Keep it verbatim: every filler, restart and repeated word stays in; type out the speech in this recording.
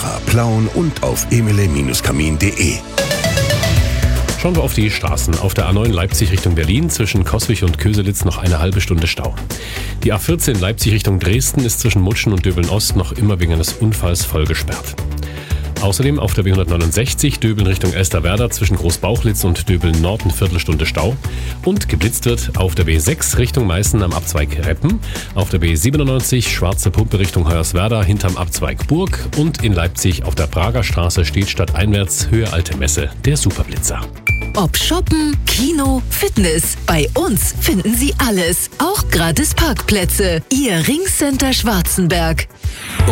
Gera, Plauen und auf emile Kamin punkt de. Schauen wir auf die Straßen. Auf der A neun Leipzig Richtung Berlin zwischen Coswig und Köselitz noch eine halbe Stunde Stau. Die A vierzehn Leipzig Richtung Dresden ist zwischen Mutschen und Döbeln-Ost noch immer wegen eines Unfalls voll gesperrt. Außerdem auf der B hundertneunundsechzig Döbeln Richtung Elsterwerda zwischen Großbauchlitz und Döbeln-Nord eine Viertelstunde Stau. Und geblitzt wird auf der B sechs Richtung Meißen am Abzweig Reppen, auf der B siebenundneunzig Schwarze Pumpe Richtung Hoyerswerda hinterm Abzweig Burg und in Leipzig auf der Prager Straße steht stadteinwärts Höhe Alte Messe der Superblitzer. Ob Shoppen, Kino, Fitness, bei uns finden Sie alles, auch gratis Parkplätze. Ihr Ringcenter Schwarzenberg.